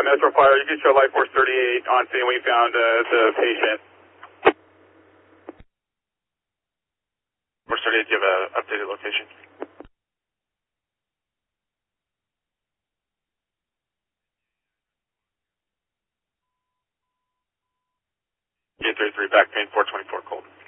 Metro Fire, you can show Life Force 38 on scene. We found the patient. Force 38, do you have an updated location? Gate 33, back pain 424, cold.